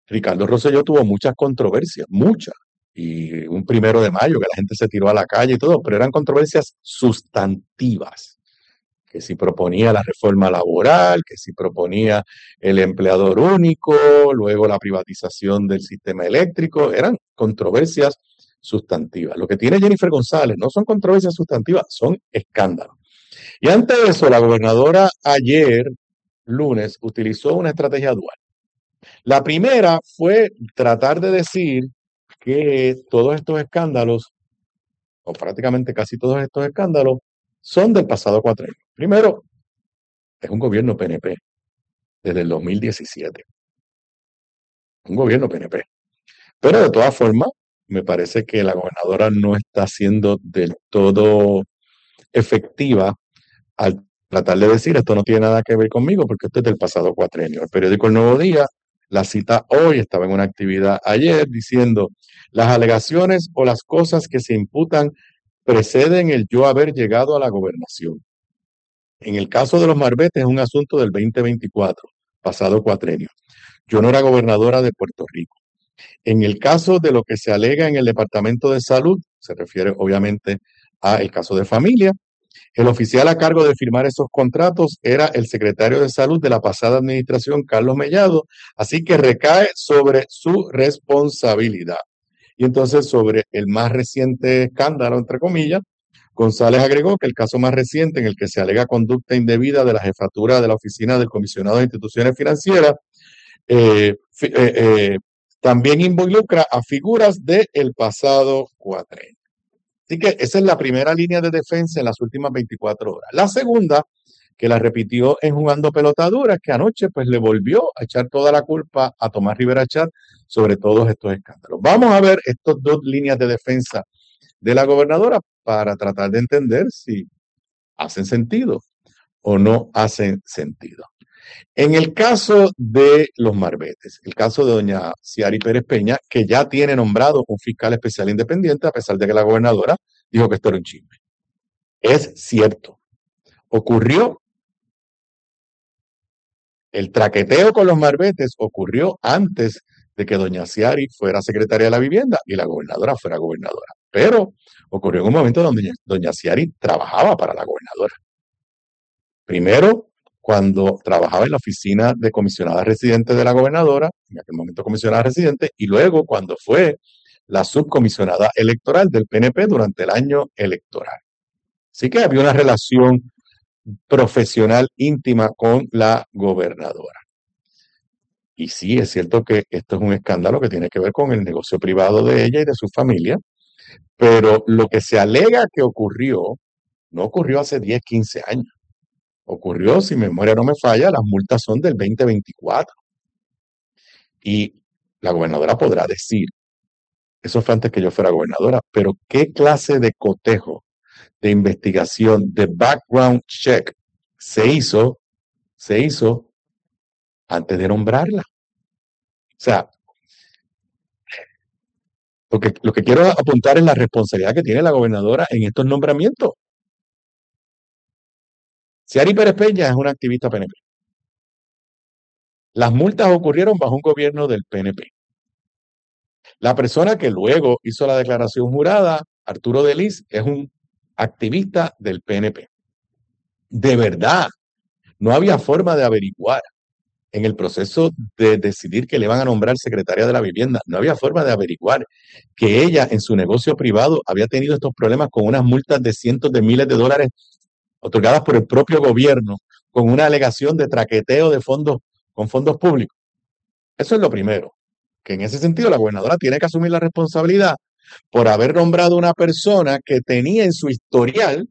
Ricardo Rosselló tuvo muchas controversias, muchas. Y un 1 de mayo que la gente se tiró a la calle y todo, pero eran controversias sustantivas. Que si proponía la reforma laboral, que si proponía el empleador único, luego la privatización del sistema eléctrico, eran controversias sustantivas. Lo que tiene Jennifer González no son controversias sustantivas, son escándalos. Y ante eso, la gobernadora ayer, lunes, utilizó una estrategia dual. La primera fue tratar de decir que todos estos escándalos, o prácticamente casi todos estos escándalos, son del pasado cuatrenio. Primero, es un gobierno PNP desde el 2017. Un gobierno PNP. Pero de todas formas, me parece que la gobernadora no está siendo del todo efectiva al tratar de decir esto no tiene nada que ver conmigo porque esto es del pasado cuatrenio. El periódico El Nuevo Día la cita hoy, estaba en una actividad ayer diciendo las alegaciones o las cosas que se imputan preceden el yo haber llegado a la gobernación. En el caso de los Marbetes es un asunto del 2024, pasado cuatrenio. Yo no era gobernadora de Puerto Rico. En el caso de lo que se alega en el Departamento de Salud, se refiere obviamente al caso de familia, el oficial a cargo de firmar esos contratos era el secretario de Salud de la pasada administración, Carlos Mellado, así que recae sobre su responsabilidad. Y entonces sobre el más reciente escándalo, entre comillas, González agregó que el caso más reciente en el que se alega conducta indebida de la jefatura de la Oficina del Comisionado de Instituciones Financieras eh, fi- eh, eh, también involucra a figuras del pasado cuatrenio. Así que esa es la primera línea de defensa en las últimas 24 horas. La segunda, que la repitió en Jugando Pelotaduras, que anoche pues le volvió a echar toda la culpa a Tomás Rivera Chat sobre todos estos escándalos. Vamos a ver estas dos líneas de defensa de la gobernadora para tratar de entender si hacen sentido o no hacen sentido. En el caso de los Marbetes, el caso de doña Ciari Pérez Peña, que ya tiene nombrado un fiscal especial independiente, a pesar de que la gobernadora dijo que esto era un chisme. Es cierto. Ocurrió, el traqueteo con los Marbetes ocurrió antes de que doña Ciari fuera secretaria de la vivienda y la gobernadora fuera gobernadora. Pero ocurrió en un momento donde doña Ciari trabajaba para la gobernadora. Primero, cuando trabajaba en la oficina de comisionada residente de la gobernadora, en aquel momento comisionada residente, y luego cuando fue la subcomisionada electoral del PNP durante el año electoral. Así que había una relación profesional íntima con la gobernadora. Y sí, es cierto que esto es un escándalo que tiene que ver con el negocio privado de ella y de su familia, pero lo que se alega que ocurrió, no ocurrió hace 10, 15 años. Ocurrió, si mi memoria no me falla, las multas son del 2024. Y la gobernadora podrá decir, eso fue antes que yo fuera gobernadora, pero ¿qué clase de cotejo, de investigación, de background check se hizo antes de nombrarla? O sea, lo que quiero apuntar es la responsabilidad que tiene la gobernadora en estos nombramientos. Ciari Pérez Peña es una activista PNP. Las multas ocurrieron bajo un gobierno del PNP. La persona que luego hizo la declaración jurada, Arturo Delis, es un activista del PNP. De verdad, no había forma de averiguar en el proceso de decidir que le iban a nombrar secretaria de la vivienda, no había forma de averiguar que ella en su negocio privado había tenido estos problemas con unas multas de cientos de miles de dólares otorgadas por el propio gobierno, con una alegación de traqueteo de fondos con fondos públicos. Eso es lo primero, que en ese sentido la gobernadora tiene que asumir la responsabilidad por haber nombrado una persona que tenía en su historial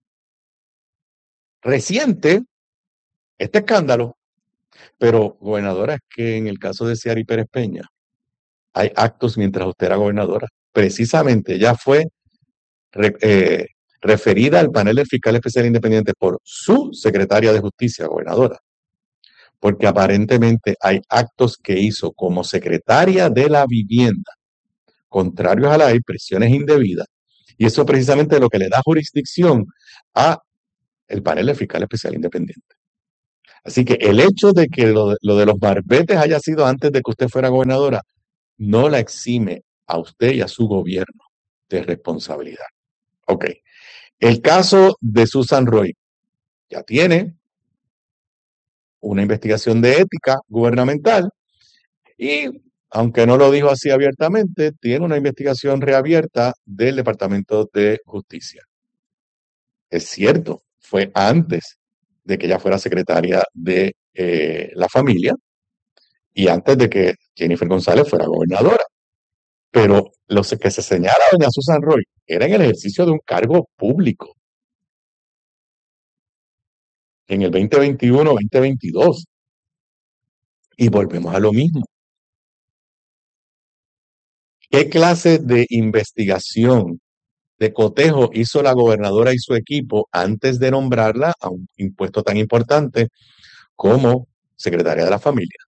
reciente este escándalo. Pero, gobernadora, es que en el caso de Ciari Pérez Peña, hay actos mientras usted era gobernadora. Precisamente ella fue re- eh, referida al panel del fiscal especial independiente por su secretaria de justicia, gobernadora, porque aparentemente hay actos que hizo como secretaria de la vivienda, contrarios a la ley, presiones indebidas, y eso precisamente es lo que le da jurisdicción a el panel del fiscal especial independiente. Así que el hecho de que lo de los barbetes haya sido antes de que usted fuera gobernadora, no la exime a usted y a su gobierno de responsabilidad. Ok. El caso de Susan Roy ya tiene una investigación de ética gubernamental y, aunque no lo dijo así abiertamente, tiene una investigación reabierta del Departamento de Justicia. Es cierto, fue antes de que ella fuera secretaria de la familia y antes de que Jennifer González fuera gobernadora. Pero lo que se señala a doña Susan Roy era en el ejercicio de un cargo público en el 2021-2022. Y volvemos a lo mismo. ¿Qué clase de investigación, de cotejo hizo la gobernadora y su equipo antes de nombrarla a un impuesto tan importante como secretaria de la familia?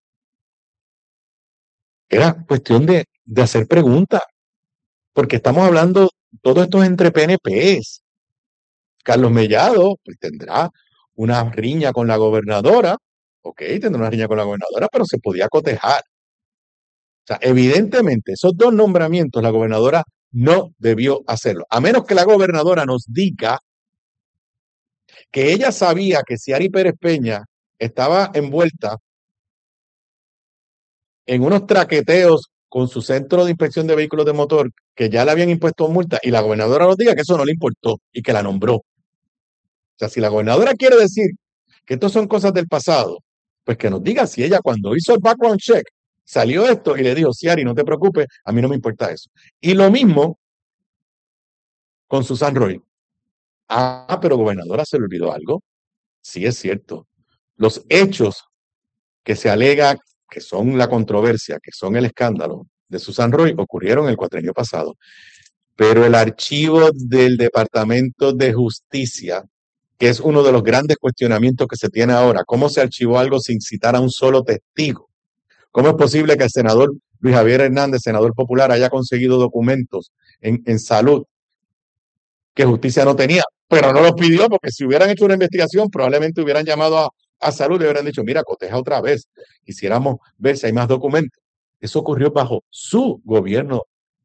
Era cuestión de hacer preguntas, porque estamos hablando, todo esto es entre PNPs. Carlos Mellado, pues tendrá una riña con la gobernadora, ok, tendrá una riña con la gobernadora, pero se podía cotejar. O sea, evidentemente, esos dos nombramientos la gobernadora no debió hacerlo, a menos que la gobernadora nos diga que ella sabía que si Ari Pérez Peña estaba envuelta en unos traqueteos con su centro de inspección de vehículos de motor, que ya le habían impuesto multa, y la gobernadora nos diga que eso no le importó y que la nombró. O sea, si la gobernadora quiere decir que esto son cosas del pasado, pues que nos diga si ella cuando hizo el background check salió esto y le dijo, sí, Ari, no te preocupes, a mí no me importa eso. Y lo mismo con Susan Roy. Ah, pero gobernadora, ¿se le olvidó algo? Sí, es cierto. Los hechos que se alega que son la controversia, que son el escándalo de Susan Roy, ocurrieron el cuatrenio pasado. Pero el archivo del Departamento de Justicia, que es uno de los grandes cuestionamientos que se tiene ahora, ¿cómo se archivó algo sin citar a un solo testigo? ¿Cómo es posible que el senador Luis Javier Hernández, senador popular, haya conseguido documentos en salud que justicia no tenía? Pero no los pidió porque si hubieran hecho una investigación, probablemente hubieran llamado a salud y hubieran dicho, mira, coteja otra vez, quisiéramos ver si hay más documentos. Eso ocurrió bajo su gobierno.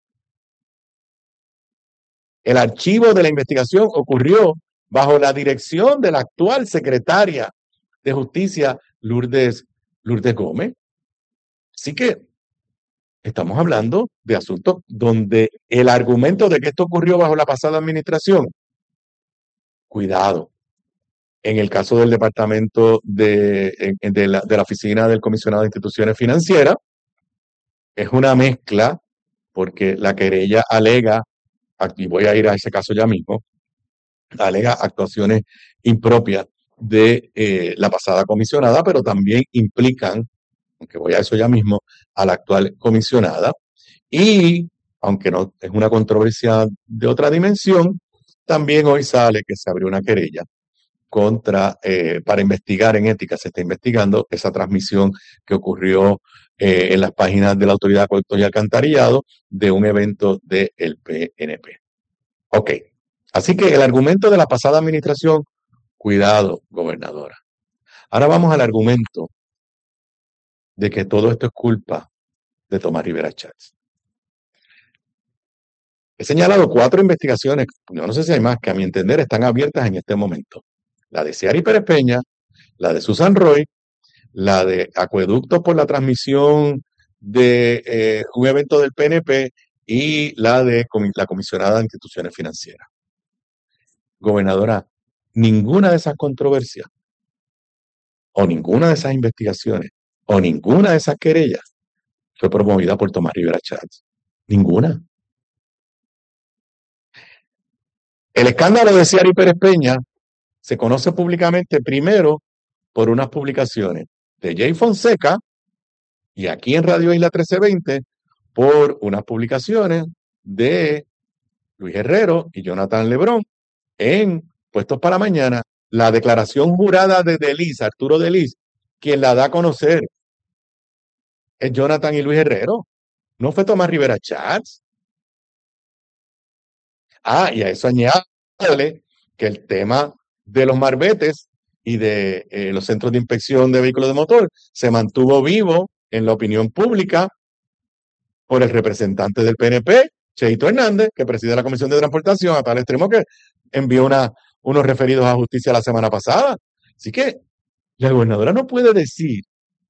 El archivo de la investigación ocurrió bajo la dirección de la actual secretaria de Justicia, Lourdes Gómez. Así que estamos hablando de asuntos donde el argumento de que esto ocurrió bajo la pasada administración, cuidado. En el caso del departamento de la Oficina del Comisionado de Instituciones Financieras, es una mezcla porque la querella alega, aquí voy a ir a ese caso ya mismo, alega actuaciones impropias de la pasada comisionada, pero también implican, aunque voy a eso ya mismo, a la actual comisionada. Y aunque no es una controversia de otra dimensión, también hoy sale que se abrió una querella para investigar en ética, se está investigando esa transmisión que ocurrió en las páginas de la Autoridad de Acueductos y Alcantarillado de un evento del PNP. Ok, así que el argumento de la pasada administración, cuidado, gobernadora. Ahora vamos al argumento de que todo esto es culpa de Tomás Rivera Chats. He señalado 4 investigaciones, yo no sé si hay más, que a mi entender están abiertas en este momento. La de Ciari Pérez Peña, la de Susan Roy, la de Acueductos por la transmisión de un evento del PNP y la de la comisionada de instituciones financieras. Gobernadora, ninguna de esas controversias o ninguna de esas investigaciones o ninguna de esas querellas fue promovida por Tomás Rivera Chats. Ninguna. El escándalo de Ciari Pérez Peña se conoce públicamente primero por unas publicaciones de Jay Fonseca y aquí en Radio Isla 1320 por unas publicaciones de Luis Herrero y Jonathan Lebrón en Puestos para Mañana, la declaración jurada de Delis, Arturo Delis, quien la da a conocer es Jonathan y Luis Herrero, no fue Tomás Rivera Chats. Ah, y a eso añádale que el tema de los marbetes y de los centros de inspección de vehículos de motor se mantuvo vivo en la opinión pública por el representante del PNP, Cheito Hernández, que preside la Comisión de Transportación, a tal extremo que envió unos referidos a justicia la semana pasada. Así que la gobernadora no puede decir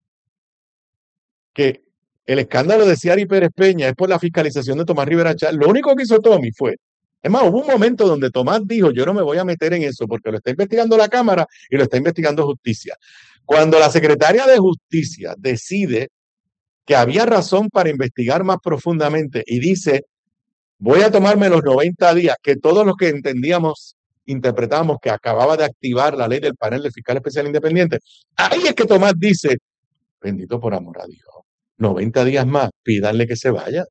que el escándalo de Ciari Pérez Peña es por la fiscalización de Tomás Rivera Chávez. Lo único que hizo Tommy fue, es más, hubo un momento donde Tomás dijo, yo no me voy a meter en eso porque lo está investigando la Cámara y lo está investigando Justicia. Cuando la secretaria de Justicia decide que había razón para investigar más profundamente y dice, voy a tomarme los 90 días, que todos los que entendíamos, interpretábamos que acababa de activar la ley del panel de fiscal especial independiente, ahí es que Tomás dice, bendito por amor a Dios, 90 días más, pídanle que se vaya.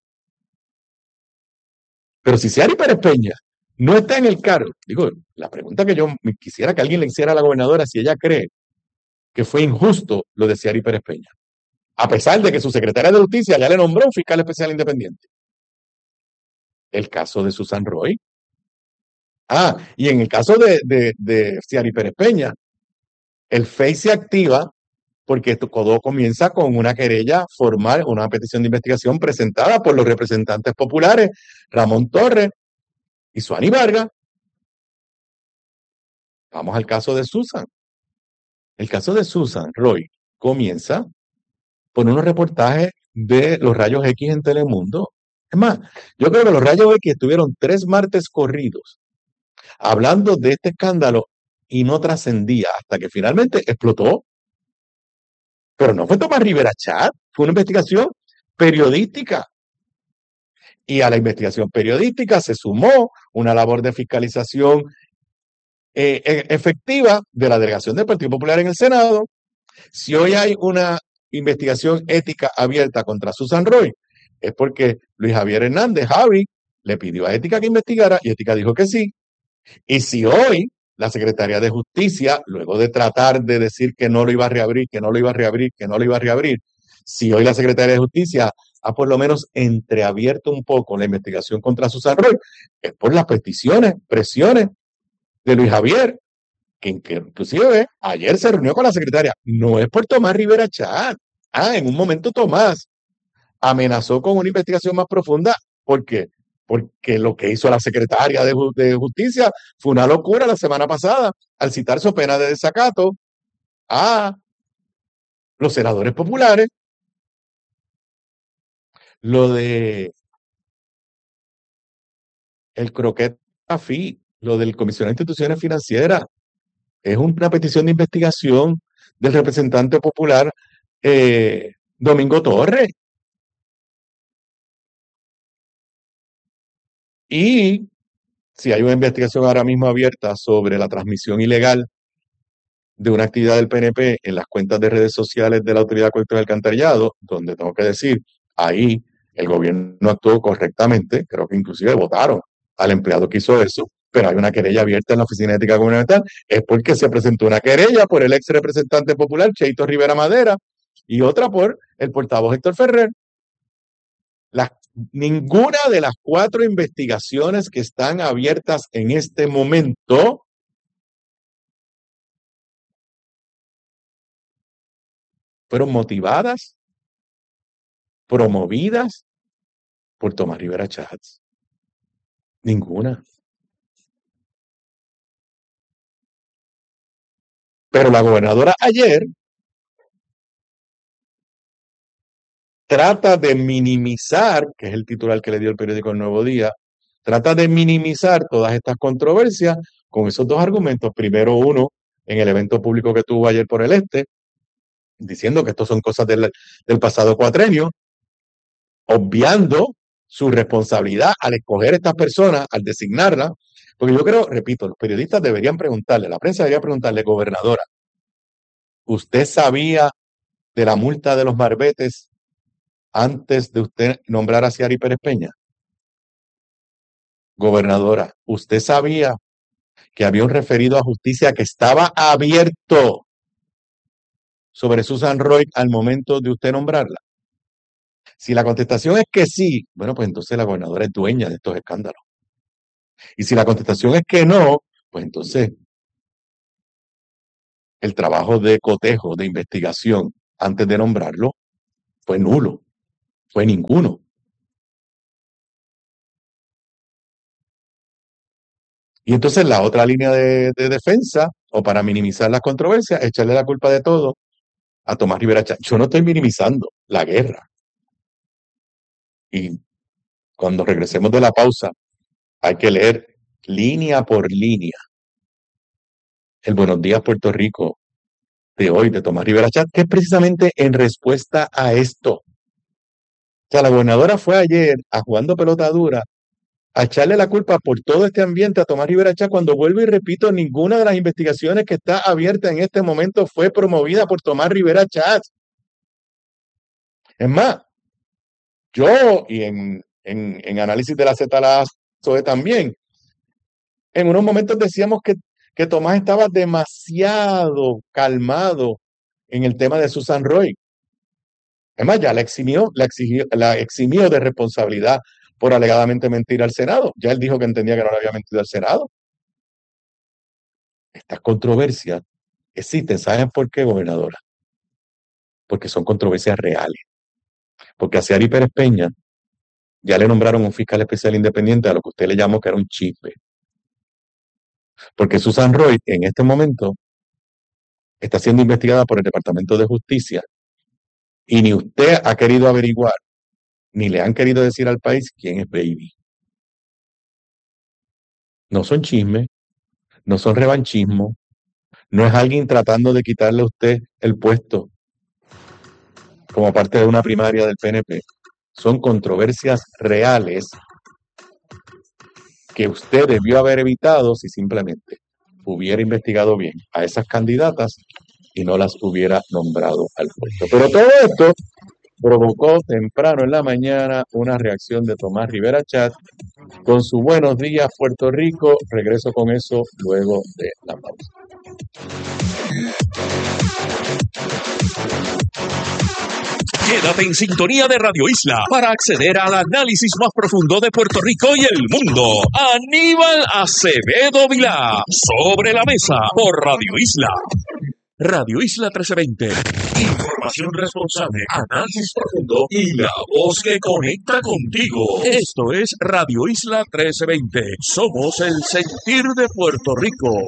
Pero si Ciari Pérez Peña no está en el cargo, digo, la pregunta que yo quisiera que alguien le hiciera a la gobernadora si ella cree que fue injusto lo de Ciari Pérez Peña, a pesar de que su secretaria de Justicia ya le nombró un fiscal especial independiente. El caso de Susan Roy. Y en el caso de Ciari Pérez Peña, el FEI se activa porque todo comienza con una querella formal, una petición de investigación presentada por los representantes populares, Ramón Torres y Suani Vargas. Vamos al caso de Susan. El caso de Susan Roy comienza por unos reportajes de los rayos X en Telemundo. Es más, yo creo que los rayos X estuvieron 3 martes corridos hablando de este escándalo y no trascendía hasta que finalmente explotó. Pero no fue Tomás Rivera Chat, fue una investigación periodística. Y a la investigación periodística se sumó una labor de fiscalización efectiva de la delegación del Partido Popular en el Senado. Si hoy hay una investigación ética abierta contra Susan Roy, es porque Luis Javier Hernández, Javi, le pidió a Ética que investigara y Ética dijo que sí. Y si hoy la Secretaría de Justicia, luego de tratar de decir que no lo iba a reabrir, que no lo iba a reabrir, que no lo iba a reabrir, si hoy la Secretaría de Justicia ha por lo menos entreabierto un poco la investigación contra Susan Roy, es por las peticiones, presiones de Luis Javier, que inclusive ayer se reunió con la secretaria. No es por Tomás Rivera Chat. En un momento Tomás amenazó con una investigación más profunda. ¿Por qué? Porque lo que hizo la secretaria de Justicia fue una locura la semana pasada al citar su pena de desacato a los senadores populares. Lo de el croquet AFI, lo del comisionado de instituciones financieras, es una petición de investigación del representante popular Domingo Torres. Y si hay una investigación ahora mismo abierta sobre la transmisión ilegal de una actividad del PNP en las cuentas de redes sociales de la Autoridad Colectiva del Alcantarillado, donde tengo que decir, ahí el gobierno actuó correctamente, creo que inclusive votaron al empleado que hizo eso, pero hay una querella abierta en la Oficina de Ética Gubernamental, es porque se presentó una querella por el ex representante popular, Cheito Rivera Madera, y otra por el portavoz Héctor Ferrer. Ninguna de las 4 investigaciones que están abiertas en este momento fueron motivadas, promovidas por Tomás Rivera Chats. Ninguna. Pero la gobernadora ayer trata de minimizar, que es el titular que le dio el periódico El Nuevo Día, trata de minimizar todas estas controversias con esos 2 argumentos. Primero, uno, en el evento público que tuvo ayer por el Este, diciendo que estos son cosas del pasado cuatrenio, obviando su responsabilidad al escoger estas personas, al designarlas, porque yo creo, repito, los periodistas deberían preguntarle, la prensa debería preguntarle, gobernadora, ¿usted sabía de la multa de los marbetes antes de usted nombrar a Ciari Pérez Peña? Gobernadora, ¿usted sabía que había un referido a justicia que estaba abierto sobre Susan Roy al momento de usted nombrarla? Si la contestación es que sí, bueno, pues entonces la gobernadora es dueña de estos escándalos. Y si la contestación es que no, pues entonces el trabajo de cotejo, de investigación, antes de nombrarlo, fue nulo, fue ninguno. Y entonces la otra línea de defensa, o para minimizar las controversias, echarle la culpa de todo a Tomás Rivera Chatz. Yo no estoy minimizando la guerra. Y cuando regresemos de la pausa, hay que leer línea por línea el Buenos Días Puerto Rico de hoy, de Tomás Rivera Chatz, que es precisamente en respuesta a esto. O sea, la gobernadora fue ayer a jugando pelota dura a echarle la culpa por todo este ambiente a Tomás Rivera Chatz, cuando vuelvo y repito, ninguna de las investigaciones que está abierta en este momento fue promovida por Tomás Rivera Chatz. Es más, yo y en análisis de la ZLA también, en unos momentos decíamos que Tomás estaba demasiado calmado en el tema de Susan Roy. Es más, ya la eximió de responsabilidad por alegadamente mentir al Senado. Ya él dijo que entendía que no le había mentido al Senado. Estas controversias existen. ¿Saben por qué, gobernadora? Porque son controversias reales. Porque a Ciary Pérez Peña ya le nombraron un fiscal especial independiente a lo que usted le llamó que era un chisme. Porque Susan Roy en este momento está siendo investigada por el Departamento de Justicia y ni usted ha querido averiguar, ni le han querido decir al país quién es Baby. No son chismes, no son revanchismo, no es alguien tratando de quitarle a usted el puesto como parte de una primaria del PNP. Son controversias reales que usted debió haber evitado si simplemente hubiera investigado bien a esas candidatas y no las hubiera nombrado al puesto. Pero todo esto provocó temprano en la mañana una reacción de Tomás Rivera Chatz con su Buenos Días Puerto Rico. Regreso con eso luego de la pausa. Quédate en sintonía de Radio Isla para acceder al análisis más profundo de Puerto Rico y el mundo. Aníbal Acevedo Vilá, Sobre la Mesa, por Radio Isla. Radio Isla 1320. Información responsable, análisis profundo y la voz que conecta contigo. Esto es Radio Isla 1320. Somos el sentir de Puerto Rico.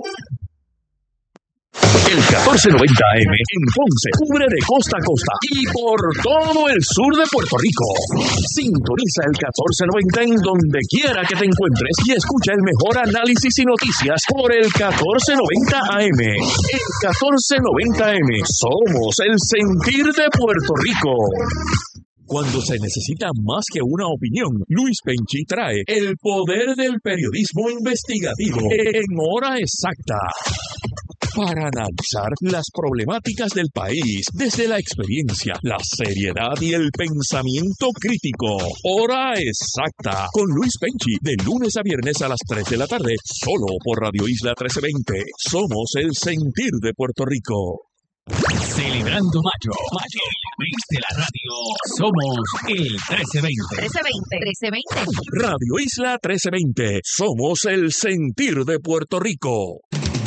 El 1490 AM en Ponce cubre de costa a costa y por todo el sur de Puerto Rico. Sintoniza el 1490 en donde quiera que te encuentres y escucha el mejor análisis y noticias por el 1490 AM. El 1490 AM. Somos el sentir de Puerto Rico. Cuando se necesita más que una opinión, Luis Penchi trae el poder del periodismo investigativo en hora exacta, para analizar las problemáticas del país desde la experiencia, la seriedad y el pensamiento crítico. Hora exacta con Luis Penchi, de lunes a viernes a las 3 de la tarde, solo por Radio Isla 1320. Somos el sentir de Puerto Rico. Celebrando mayo, el mes de la radio, somos el 1320. 1320. Radio Isla 1320, somos el sentir de Puerto Rico.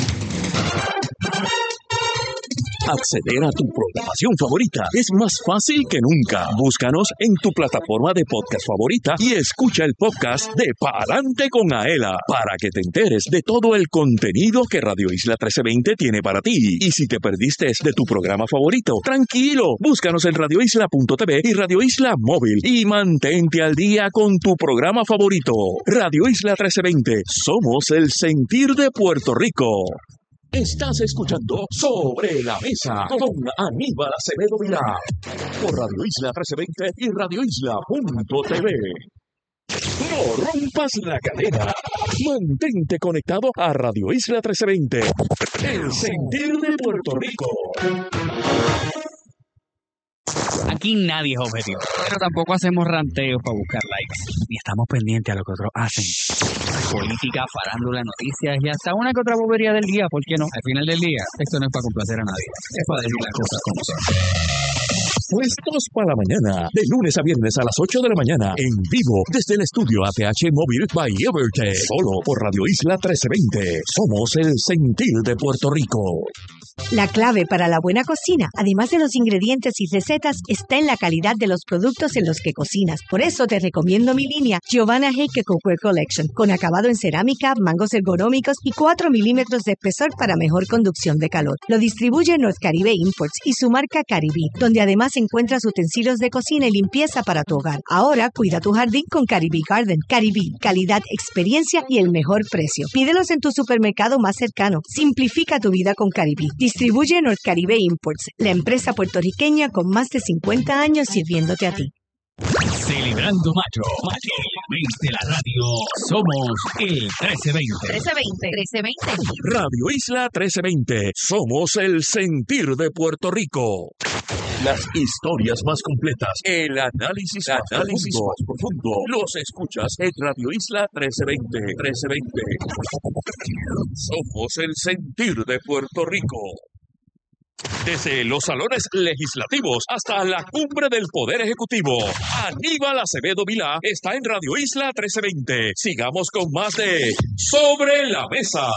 Acceder a tu programación favorita es más fácil que nunca. Búscanos en tu plataforma de podcast favorita y escucha el podcast de Pa'lante con Aela para que te enteres de todo el contenido que Radio Isla 1320 tiene para ti. Y si te perdiste de tu programa favorito, tranquilo, búscanos en radioisla.tv y Radio Isla Móvil y mantente al día con tu programa favorito. Radio Isla 1320, somos el sentir de Puerto Rico. Estás escuchando Sobre la Mesa con Aníbal Acevedo Vilá por Radio Isla 1320 y radioisla.tv. No rompas la cadena. Mantente conectado a Radio Isla 1320, el sentir de Puerto Rico. Aquí nadie es objetivo, pero tampoco hacemos ranteos para buscar likes, ni estamos pendientes a lo que otros hacen. Política, farándula, noticias y hasta una que otra bobería del día, ¿por qué no? Al final del día, esto no es para complacer a nadie, es para decir las cosas como son. Puestos para la mañana, de lunes a viernes a las 8 de la mañana, en vivo, desde el estudio ATH Móvil by Evertech, solo por Radio Isla 1320. Somos el sentir de Puerto Rico. La clave para la buena cocina, además de los ingredientes y recetas, está en la calidad de los productos en los que cocinas. Por eso te recomiendo mi línea Giovanna Heike Cookware Collection, con acabado en cerámica, mangos ergonómicos y 4 milímetros de espesor para mejor conducción de calor. Lo distribuye North Caribe Imports y su marca Caribbean, donde además encuentras utensilios de cocina y limpieza para tu hogar. Ahora cuida tu jardín con Caribbean Garden. Caribbean, calidad, experiencia y el mejor precio. Pídelos en tu supermercado más cercano. Simplifica tu vida con Caribbean. Distribuye North Caribe Imports, la empresa puertorriqueña con más de 50 años sirviéndote a ti. Celebrando Macho, el mes de la radio, somos el 1320. 1320. Radio Isla 1320. Somos el sentir de Puerto Rico. Las historias más completas, el análisis más profundo, los escuchas en Radio Isla 1320. 1320. Somos el sentir de Puerto Rico. Desde los salones legislativos hasta la cumbre del Poder Ejecutivo, Aníbal Acevedo Vilá está en Radio Isla 1320. Sigamos con más de Sobre la Mesa.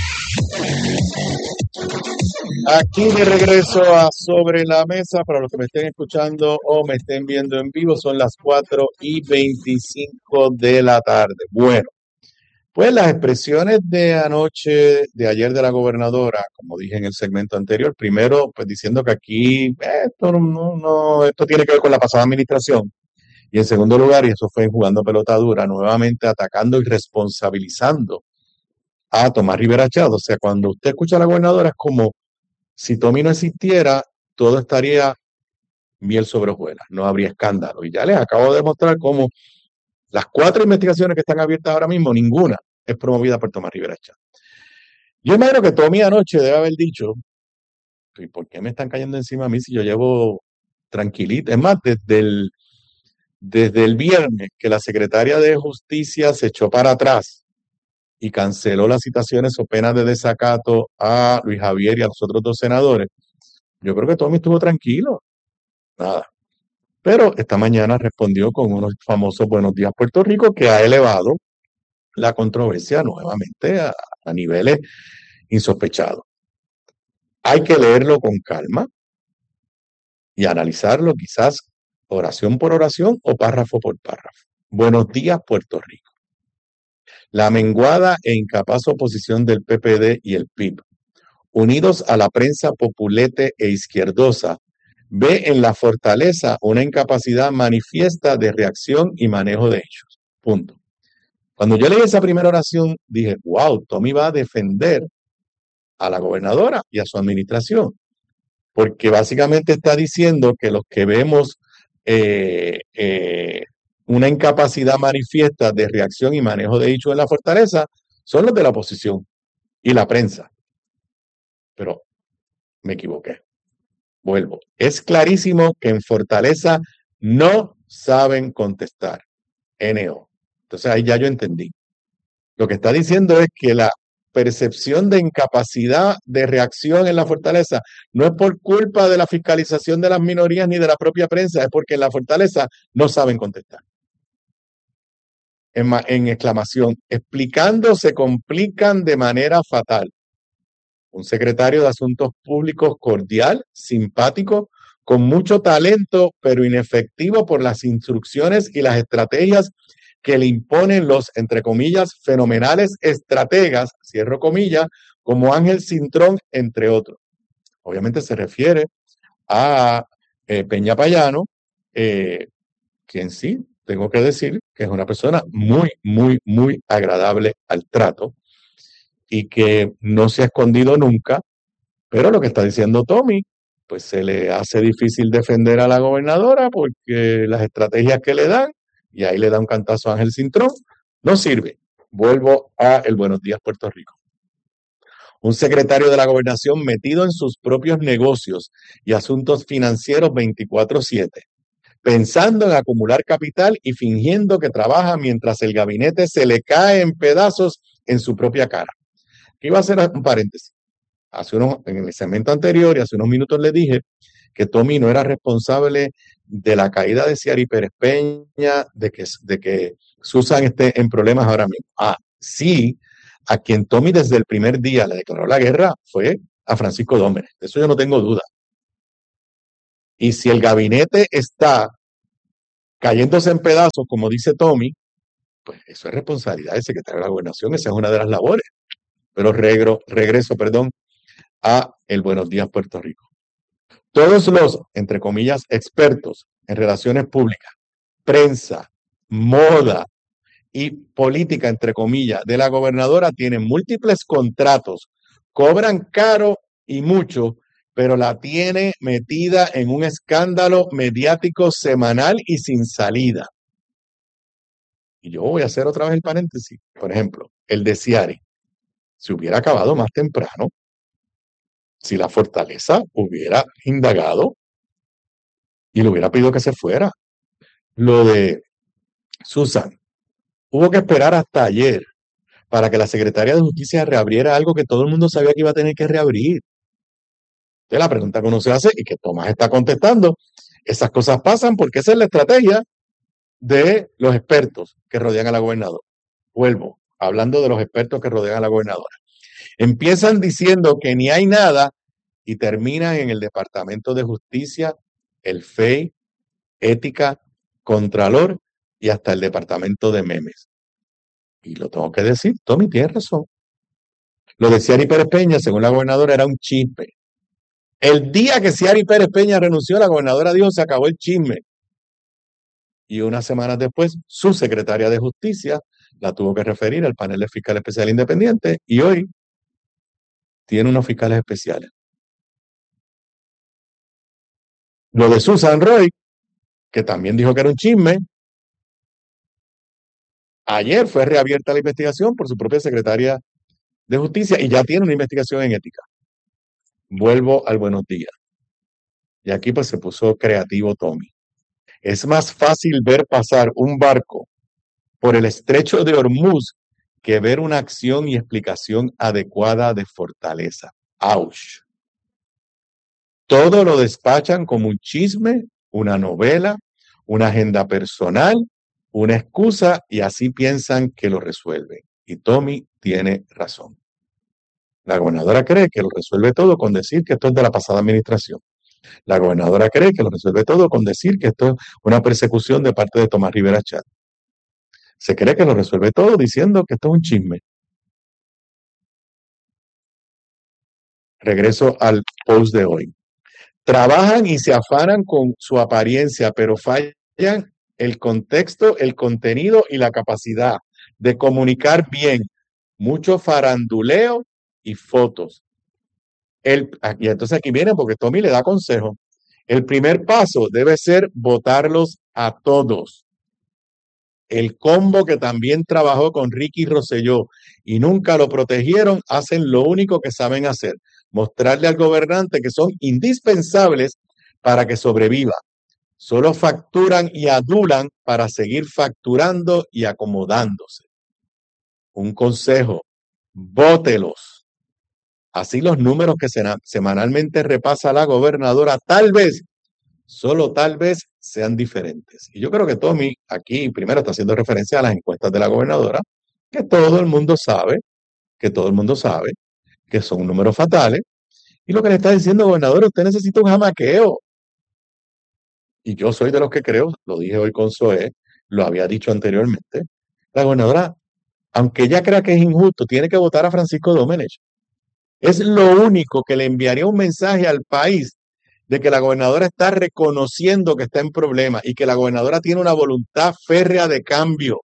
Aquí de regreso a Sobre la Mesa. Para los que me estén escuchando o me estén viendo en vivo, son las 4:25 de la tarde. Bueno, pues las expresiones de ayer de la gobernadora, como dije en el segmento anterior, primero pues diciendo que aquí esto tiene que ver con la pasada administración, y en segundo lugar, y eso fue jugando pelota dura, nuevamente atacando y responsabilizando a Tomás Rivera Chat. O sea, cuando usted escucha a la gobernadora es como si Tommy no existiera, todo estaría miel sobre hojuelas, no habría escándalo. Y ya les acabo de mostrar cómo las 4 investigaciones que están abiertas ahora mismo, ninguna es promovida por Tomás Rivera Chat. Yo imagino que Tommy anoche debe haber dicho, ¿y por qué me están cayendo encima a mí si yo llevo tranquilito? Es más, desde el viernes que la secretaria de Justicia se echó para atrás y canceló las citaciones o penas de desacato a Luis Javier y a los otros 2 senadores, yo creo que Tommy estuvo tranquilo. Nada. Pero esta mañana respondió con unos famosos Buenos Días Puerto Rico, que ha elevado la controversia nuevamente a niveles insospechados. Hay que leerlo con calma y analizarlo quizás oración por oración o párrafo por párrafo. Buenos Días Puerto Rico. La menguada e incapaz oposición del PPD y el PIB, unidos a la prensa populete e izquierdosa, ve en la fortaleza una incapacidad manifiesta de reacción y manejo de hechos. Punto. Cuando yo leí esa primera oración, dije, wow, Tommy va a defender a la gobernadora y a su administración, porque básicamente está diciendo que los que vemos una incapacidad manifiesta de reacción y manejo de hechos en la fortaleza son los de la oposición y la prensa. Pero me equivoqué. Vuelvo. Es clarísimo que en Fortaleza no saben contestar. NO. Entonces ahí ya yo entendí. Lo que está diciendo es que la percepción de incapacidad de reacción en la Fortaleza no es por culpa de la fiscalización de las minorías ni de la propia prensa, es porque en la Fortaleza no saben contestar. En exclamación, explicando se complican de manera fatal. Un secretario de Asuntos Públicos cordial, simpático, con mucho talento, pero inefectivo por las instrucciones y las estrategias que le imponen los, entre comillas, fenomenales estrategas, cierro comillas, como Ángel Cintrón, entre otros. Obviamente se refiere a Peña Payano, quien sí, tengo que decir que es una persona muy, muy, muy agradable al trato y que no se ha escondido nunca, pero lo que está diciendo Tommy, pues se le hace difícil defender a la gobernadora porque las estrategias que le dan, y ahí le da un cantazo a Ángel Cintrón, no sirve. Vuelvo a el Buenos Días Puerto Rico. Un secretario de la gobernación metido en sus propios negocios y asuntos financieros 24/7, pensando en acumular capital y fingiendo que trabaja mientras el gabinete se le cae en pedazos en su propia cara. Aquí iba a hacer un paréntesis. En el segmento anterior y hace unos minutos le dije que Tommy no era responsable de la caída de Ciari Pérez Peña, de que Susan esté en problemas ahora mismo. Sí, a quien Tommy desde el primer día le declaró la guerra fue a Francisco Dómenes. De eso yo no tengo duda. Y si el gabinete está cayéndose en pedazos, como dice Tommy, pues eso es responsabilidad del secretario de la Gobernación, esa es una de las labores. Pero regreso a el Buenos Días Puerto Rico. Todos los, entre comillas, expertos en relaciones públicas, prensa, moda y política, entre comillas, de la gobernadora tienen múltiples contratos, cobran caro y mucho, pero la tiene metida en un escándalo mediático semanal y sin salida. Y yo voy a hacer otra vez el paréntesis. Por ejemplo, el de Ciari. Se hubiera acabado más temprano si la Fortaleza hubiera indagado y le hubiera pedido que se fuera. Lo de Susan, hubo que esperar hasta ayer para que la Secretaría de Justicia reabriera algo que todo el mundo sabía que iba a tener que reabrir. Entonces la pregunta que uno se hace y que Tomás está contestando, esas cosas pasan porque esa es la estrategia de los expertos que rodean a la gobernadora. Vuelvo, hablando de los expertos que rodean a la gobernadora. Empiezan diciendo que ni hay nada y terminan en el Departamento de Justicia, el FEI, Ética, Contralor y hasta el Departamento de Memes. Y lo tengo que decir, Tommy tiene razón. Lo de Ciari Pérez Peña, según la gobernadora, era un chisme. El día que Ciari Pérez Peña renunció, la gobernadora dijo se acabó el chisme. Y unas semanas después, su secretaria de Justicia la tuvo que referir al panel de fiscal especial independiente y hoy tiene unos fiscales especiales. Lo de Susan Roy, que también dijo que era un chisme, ayer fue reabierta la investigación por su propia secretaria de Justicia y ya tiene una investigación en ética. Vuelvo al buenos días. Y aquí pues se puso creativo Tommy. Es más fácil ver pasar un barco por el estrecho de Hormuz que ver una acción y explicación adecuada de Fortaleza. ¡Auch! Todo lo despachan como un chisme, una novela, una agenda personal, una excusa y así piensan que lo resuelven. Y Tommy tiene razón. La gobernadora cree que lo resuelve todo con decir que esto es de la pasada administración. La gobernadora cree que lo resuelve todo con decir que esto es una persecución de parte de Tomás Rivera Chat. Se cree que lo resuelve todo diciendo que esto es un chisme. Regreso al post de hoy. Trabajan y se afanan con su apariencia, pero fallan el contexto, el contenido y la capacidad de comunicar bien. Mucho faranduleo y fotos. Y entonces aquí viene porque Tommy le da consejo. El primer paso debe ser votarlos a todos. El combo que también trabajó con Ricky Rosselló y nunca lo protegieron, hacen lo único que saben hacer, mostrarle al gobernante que son indispensables para que sobreviva. Solo facturan y adulan para seguir facturando y acomodándose. Un consejo, vótelos. Así los números que semanalmente repasa la gobernadora, tal vez, solo tal vez, sean diferentes. Y yo creo que Tommy aquí primero está haciendo referencia a las encuestas de la gobernadora, que todo el mundo sabe que son números fatales. Y lo que le está diciendo, gobernador, usted necesita un jamaqueo. Y yo soy de los que creo, lo dije hoy con Zoé, lo había dicho anteriormente, la gobernadora, aunque ella crea que es injusto, tiene que votar a Francisco Domenech. Es lo único que le enviaría un mensaje al país de que la gobernadora está reconociendo que está en problemas y que la gobernadora tiene una voluntad férrea de cambio.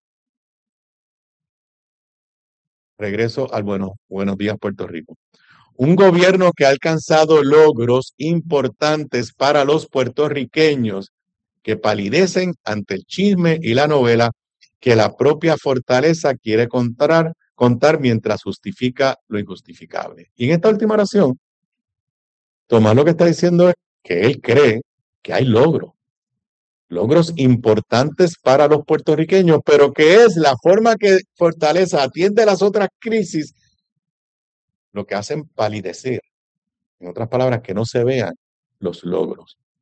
Regreso al Buenos Días Puerto Rico. Un gobierno que ha alcanzado logros importantes para los puertorriqueños que palidecen ante el chisme y la novela que la propia Fortaleza quiere contar mientras justifica lo injustificable. Y en esta última oración, Tomás lo que está diciendo es que él cree que hay logros importantes para los puertorriqueños, pero que es la forma que Fortaleza atiende las otras crisis lo que hacen palidecer. En otras palabras, que no se vean los logros.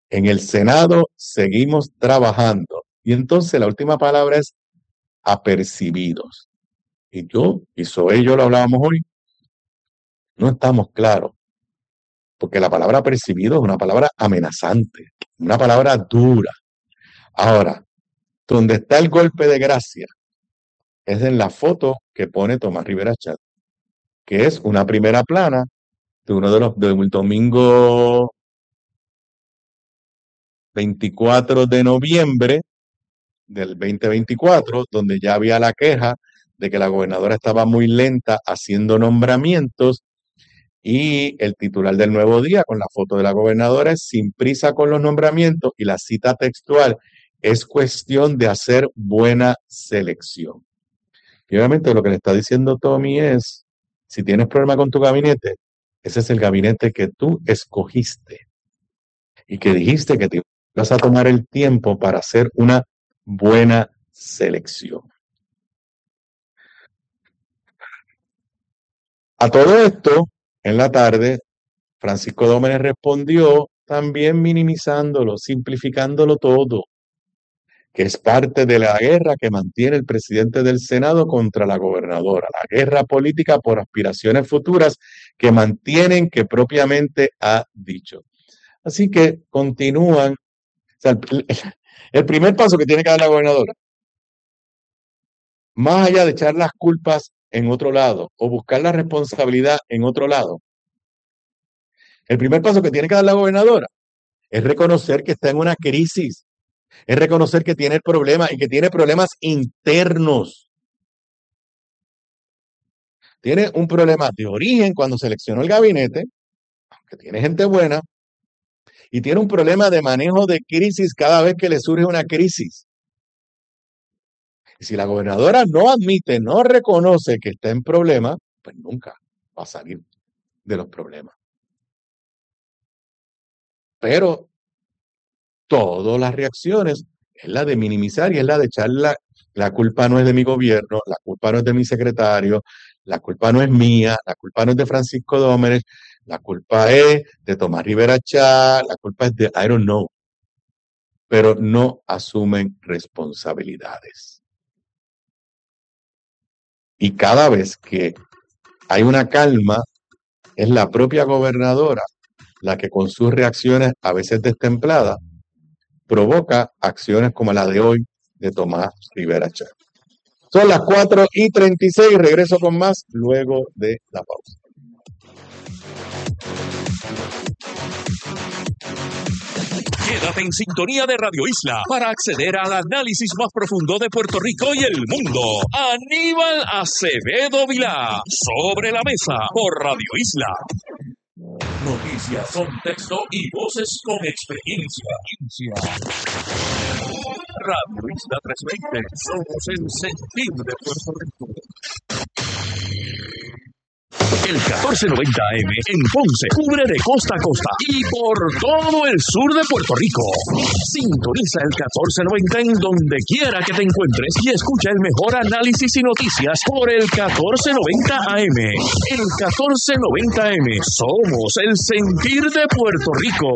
En el Senado seguimos trabajando. Y entonces la última palabra es apercibidos. Y Zoe y yo lo hablábamos hoy, no estamos claros, porque la palabra apercibido es una palabra amenazante, una palabra dura. Ahora, donde está el golpe de gracia es en la foto que pone Tomás Rivera Chat, que es una primera plana de uno del domingo 24 de noviembre del 2024, donde ya había la queja de que la gobernadora estaba muy lenta haciendo nombramientos, y el titular del Nuevo Día con la foto de la gobernadora es sin prisa con los nombramientos, y la cita textual es cuestión de hacer buena selección. Y obviamente lo que le está diciendo Tommy es, si tienes problema con tu gabinete, ese es el gabinete que tú escogiste y que dijiste que te vas a tomar el tiempo para hacer una buena selección. A todo esto, en la tarde, Francisco Dómenes respondió también minimizándolo, simplificándolo todo, que es parte de la guerra que mantiene el presidente del Senado contra la gobernadora, la guerra política por aspiraciones futuras que mantienen, que propiamente ha dicho. Así que continúan. O sea, el primer paso que tiene que dar la gobernadora, más allá de echar las culpas en otro lado o buscar la responsabilidad en otro lado, el primer paso que tiene que dar la gobernadora es reconocer que está en una crisis, es reconocer que tiene problemas y que tiene problemas internos. Tiene un problema de origen cuando seleccionó el gabinete, aunque tiene gente buena, y tiene un problema de manejo de crisis cada vez que le surge una crisis. Y si la gobernadora no admite, no reconoce que está en problema, pues nunca va a salir de los problemas. Pero todas las reacciones es la de minimizar y es la de echar la culpa no es de mi gobierno, la culpa no es de mi secretario, la culpa no es mía, la culpa no es de Francisco Dómenes, la culpa es de Tomás Rivera Chat, la culpa es de I don't know. Pero no asumen responsabilidades. Y cada vez que hay una calma, es la propia gobernadora la que con sus reacciones, a veces destempladas, provoca acciones como la de hoy de Tomás Rivera Chat. Son las 4:36, regreso con más luego de la pausa. Quédate en sintonía de Radio Isla para acceder al análisis más profundo de Puerto Rico y el mundo. Aníbal Acevedo Vilá, Sobre la Mesa, por Radio Isla. Noticias, contexto y voces con experiencia. Radio Isla 320, somos el sentir de Puerto Rico. El 1490 AM en Ponce cubre de costa a costa y por todo el sur de Puerto Rico. Sintoniza el 1490 en donde quiera que te encuentres y escucha el mejor análisis y noticias por el 1490 AM. El 1490 AM, somos el sentir de Puerto Rico.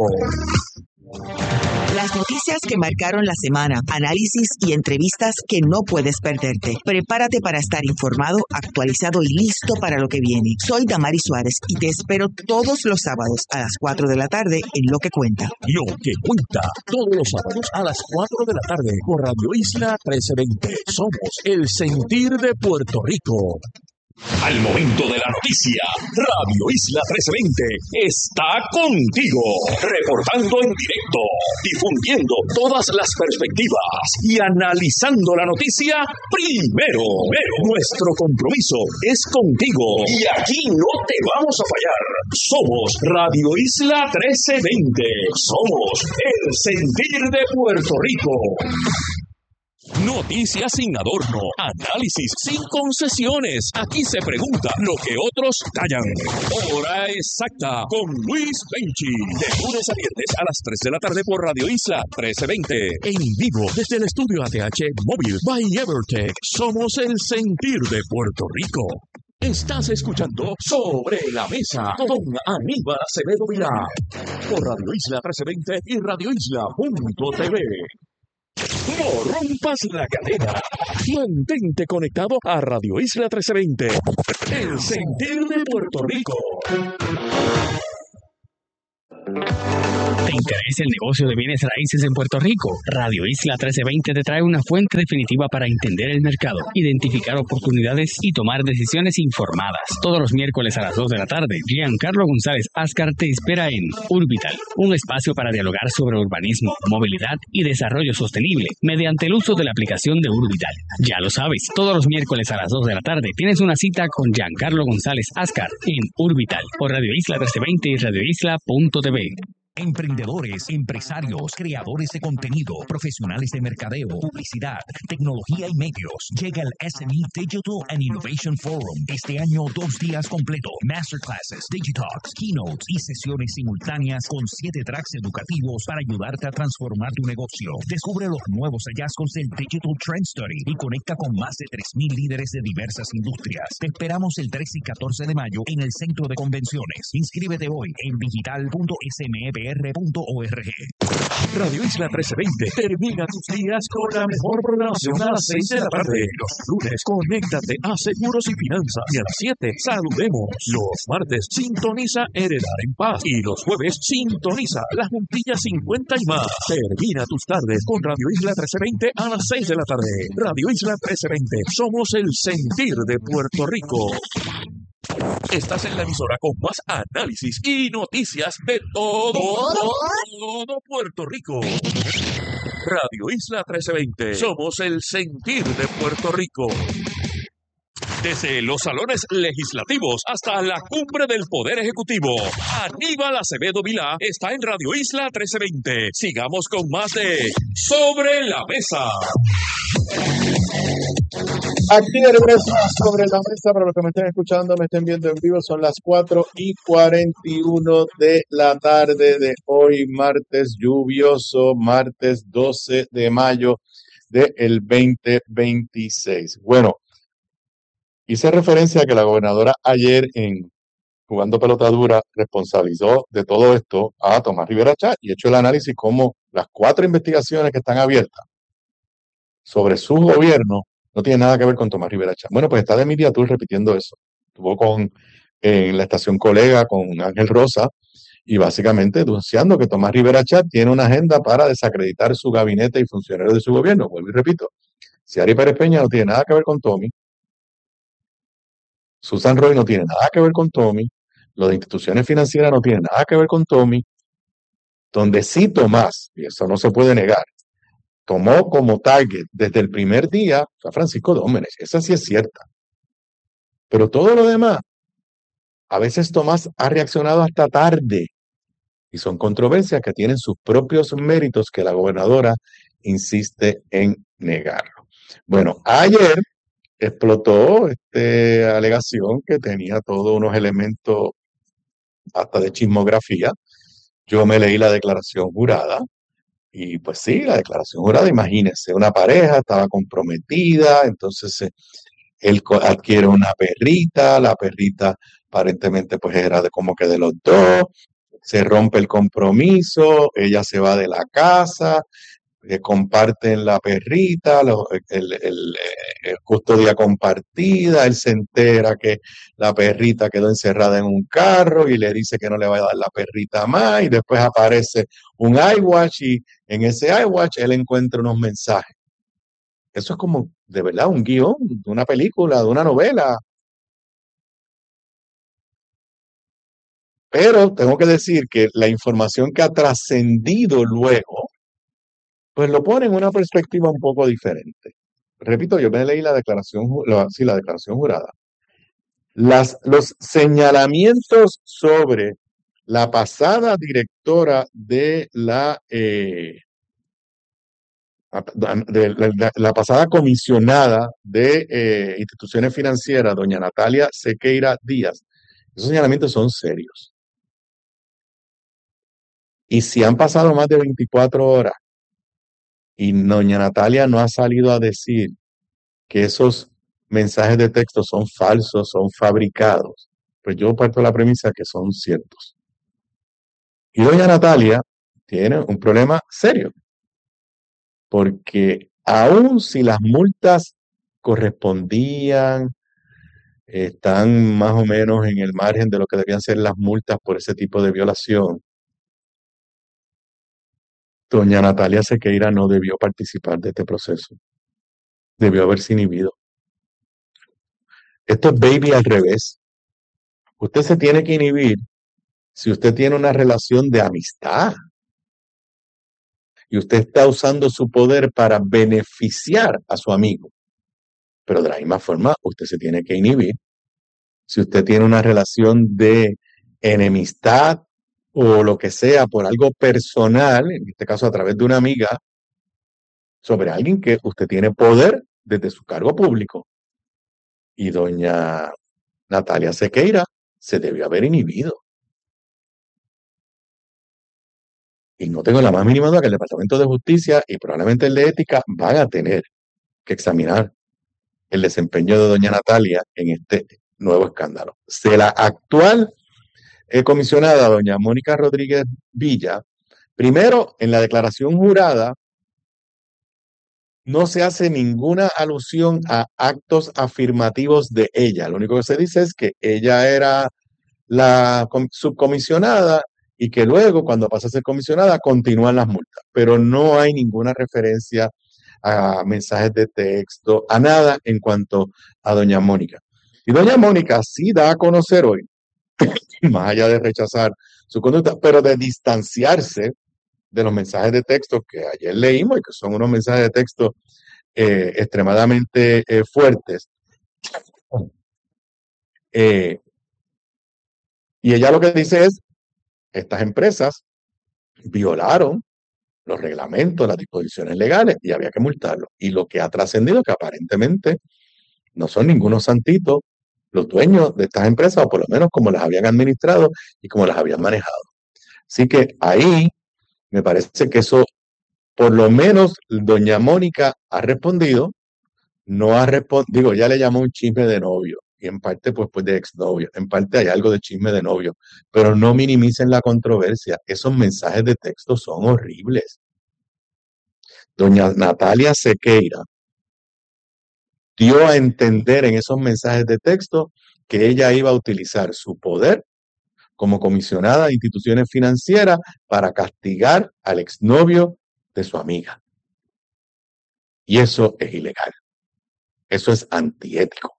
Las noticias que marcaron la semana, análisis y entrevistas que no puedes perderte. Prepárate para estar informado, actualizado y listo para lo que viene. Soy Damaris Suárez y te espero todos los sábados a las 4 de la tarde en Lo que Cuenta. Lo que Cuenta, todos los sábados a las 4 de la tarde por Radio Isla 1320. Somos el sentir de Puerto Rico. Al momento de la noticia, Radio Isla 1320 está contigo, reportando en directo, difundiendo todas las perspectivas y analizando la noticia primero. Nuestro compromiso es contigo y aquí no te vamos a fallar. Somos Radio Isla 1320, somos el sentir de Puerto Rico. Noticias sin adorno, análisis sin concesiones. Aquí se pregunta lo que otros callan. Hora exacta con Luis Benchi. De lunes a viernes a las 3 de la tarde por Radio Isla 1320. En vivo desde el estudio ATH Móvil by Evertech. Somos el sentir de Puerto Rico. Estás escuchando Sobre la Mesa con Aníbal Acevedo Vilá por Radio Isla 1320 y radioisla.tv. No rompas la cadena. Mantente conectado a Radio Isla 1320, el sentir de Puerto Rico. ¿Te interesa el negocio de bienes raíces en Puerto Rico? Radio Isla 1320 te trae una fuente definitiva para entender el mercado, identificar oportunidades y tomar decisiones informadas. Todos los miércoles a las 2 de la tarde, Giancarlo González Ascar te espera en Urbital, un espacio para dialogar sobre urbanismo, movilidad y desarrollo sostenible mediante el uso de la aplicación de Urbital. Ya lo sabes, todos los miércoles a las 2 de la tarde tienes una cita con Giancarlo González Ascar en Urbital por Radio Isla 1320 y radioisla.tv. Emprendedores, empresarios, creadores de contenido, profesionales de mercadeo, publicidad, tecnología y medios. Llega el SME Digital and Innovation Forum. Este año 2 días completo. Masterclasses, Digitalks, Keynotes y sesiones simultáneas con 7 tracks educativos para ayudarte a transformar tu negocio. Descubre los nuevos hallazgos del Digital Trend Study y conecta con más de 3,000 líderes de diversas industrias. Te esperamos el 13 y 14 de mayo en el Centro de Convenciones. Inscríbete hoy en digital.smeb Radio Isla 1320 termina tus días con la mejor programación a las 6 de la tarde. Los lunes, conéctate a Seguros y Finanzas. Y a las 7, saludemos. Los martes, sintoniza Heredar en Paz. Y los jueves, sintoniza La Juntilla 50 y más. Termina tus tardes con Radio Isla 1320 a las 6 de la tarde. Radio Isla 1320. Somos el sentir de Puerto Rico. Estás en la emisora con más análisis y noticias de todo Puerto Rico. Radio Isla 1320. Somos el sentir de Puerto Rico. Desde los salones legislativos hasta la cumbre del Poder Ejecutivo, Aníbal Acevedo Vilá está en Radio Isla 1320. Sigamos con más de Sobre la Mesa. Aquí de regreso Sobre la Mesa, para los que me estén escuchando, me estén viendo en vivo, son las 4:41 de la tarde de hoy, martes lluvioso, martes 12 de mayo del 2026. Bueno, hice referencia a que la gobernadora ayer en Jugando Pelota Dura responsabilizó de todo esto a Tomás Rivera Chat y he hecho el análisis como las 4 investigaciones que están abiertas sobre su gobierno no tiene nada que ver con Tomás Rivera Chat. Bueno, pues está de Media Tour repitiendo eso. Estuvo en la estación Colega con Ángel Rosa y básicamente denunciando que Tomás Rivera Chat tiene una agenda para desacreditar su gabinete y funcionarios de su gobierno. Vuelvo y repito, Ciary Pérez Peña no tiene nada que ver con Tommy. Susan Roy no tiene nada que ver con Tommy. Lo de instituciones financieras no tiene nada que ver con Tommy. Donde sí Tomás, y eso no se puede negar, tomó como target desde el primer día a Francisco Dómenes. Esa sí es cierta. Pero todo lo demás, a veces Tomás ha reaccionado hasta tarde. Y son controversias que tienen sus propios méritos que la gobernadora insiste en negarlo. Bueno, ayer explotó esta alegación que tenía todos unos elementos hasta de chismografía. Yo me leí la declaración jurada. Y pues sí, la declaración jurada, imagínense, una pareja estaba comprometida, entonces él adquiere una perrita, la perrita aparentemente pues era como que de los dos, se rompe el compromiso, ella se va de la casa, comparten la perrita, custodia compartida, él se entera que la perrita quedó encerrada en un carro y le dice que no le va a dar la perrita más y después aparece un iWatch y en ese iWatch él encuentra unos mensajes. Eso es como de verdad un guión de una película, de una novela. Pero tengo que decir que la información que ha trascendido luego pues lo pone en una perspectiva un poco diferente. Repito, yo me leí la declaración jurada. Los señalamientos sobre la pasada directora de la pasada comisionada de instituciones financieras, doña Natalia Sequeira Díaz, esos señalamientos son serios. Y si han pasado más de 24 horas, y doña Natalia no ha salido a decir que esos mensajes de texto son falsos, son fabricados, pues yo parto de la premisa que son ciertos. Y doña Natalia tiene un problema serio, porque aun si las multas correspondían, están más o menos en el margen de lo que debían ser las multas por ese tipo de violación, doña Natalia Sequeira no debió participar de este proceso. Debió haberse inhibido. Esto es baby al revés. Usted se tiene que inhibir si usted tiene una relación de amistad y usted está usando su poder para beneficiar a su amigo. Pero de la misma forma, usted se tiene que inhibir si usted tiene una relación de enemistad o lo que sea por algo personal, en este caso a través de una amiga, sobre alguien que usted tiene poder desde su cargo público. Y doña Natalia Sequeira se debió haber inhibido. Y no tengo la más mínima duda que el Departamento de Justicia y probablemente el de Ética van a tener que examinar el desempeño de doña Natalia en este nuevo escándalo. De la actual comisionada, doña Mónica Rodríguez Villa, primero, en la declaración jurada, no se hace ninguna alusión a actos afirmativos de ella. Lo único que se dice es que ella era la subcomisionada y que luego, cuando pasa a ser comisionada, continúan las multas. Pero no hay ninguna referencia a mensajes de texto, a nada en cuanto a doña Mónica. Y doña Mónica sí da a conocer hoy, más allá de rechazar su conducta, pero de distanciarse de los mensajes de texto que ayer leímos y que son unos mensajes de texto extremadamente fuertes. Y ella lo que dice es, estas empresas violaron los reglamentos, las disposiciones legales y había que multarlos. Y lo que ha trascendido es que aparentemente no son ningunos santitos los dueños de estas empresas, o por lo menos como las habían administrado y como las habían manejado. Así que ahí me parece que eso, por lo menos, doña Mónica ha respondido, no ha respondido, digo, ya le llamó un chisme de novio, y en parte pues de exnovio, en parte hay algo de chisme de novio, pero no minimicen la controversia, esos mensajes de texto son horribles. Doña Natalia Sequeira dio a entender en esos mensajes de texto que ella iba a utilizar su poder como comisionada de instituciones financieras para castigar al exnovio de su amiga. Y eso es ilegal. Eso es antiético.